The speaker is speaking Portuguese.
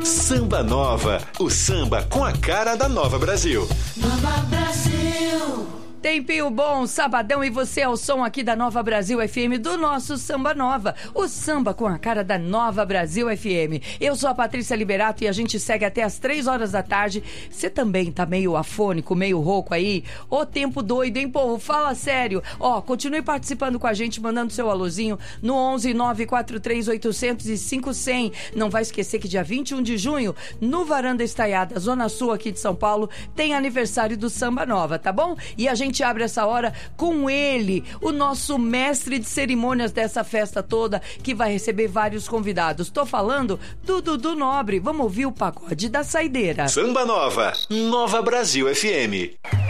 Samba Nova, o samba com a cara da Nova Brasil. Nova Brasil. Tempinho bom, sabadão, e você é o som aqui da Nova Brasil FM, do nosso Samba Nova, o samba com a cara da Nova Brasil FM. Eu sou a Patrícia Liberato e a gente segue até as 3 horas da tarde. Você também tá meio afônico, meio rouco aí? Ô tempo doido, hein, povo? Fala sério. Ó, continue participando com a gente, mandando seu alôzinho no 11 943 800 e 5100. Não vai esquecer que dia 21 de junho, no Varanda Estaiada, Zona Sul aqui de São Paulo, tem aniversário do Samba Nova, tá bom? E a gente abre essa hora com ele, o nosso mestre de cerimônias dessa festa toda, que vai receber vários convidados. Tô falando do Dudu Nobre. Vamos ouvir o pagode da saideira. Samba Nova, Nova Brasil FM.